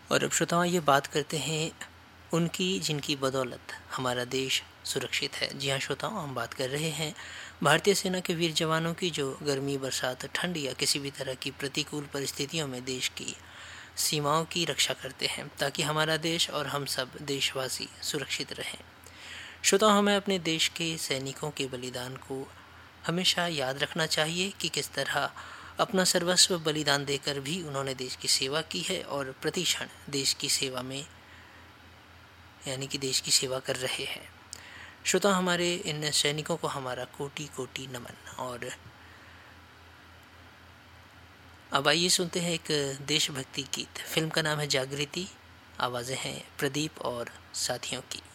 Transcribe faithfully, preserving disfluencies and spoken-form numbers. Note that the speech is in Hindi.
और अब श्रोताओं ये बात करते हैं उनकी जिनकी बदौलत हमारा देश सुरक्षित है। जी हाँ श्रोताओं, हम बात कर रहे हैं भारतीय सेना के वीर जवानों की, जो गर्मी, बरसात, ठंड या किसी भी तरह की प्रतिकूल परिस्थितियों में देश की सीमाओं की रक्षा करते हैं ताकि हमारा देश और हम सब देशवासी सुरक्षित रहें। श्रोताओं, हमें अपने देश के सैनिकों के बलिदान को हमेशा याद रखना चाहिए कि किस तरह अपना सर्वस्व बलिदान देकर भी उन्होंने देश की सेवा की है और प्रतिक्षण देश की सेवा में यानी कि देश की सेवा कर रहे हैं। श्रोता, हमारे इन सैनिकों को हमारा कोटि कोटि नमन। और अब आइए सुनते हैं एक देशभक्ति गीत। फिल्म का नाम है जागृति। आवाज़ें हैं प्रदीप और साथियों की।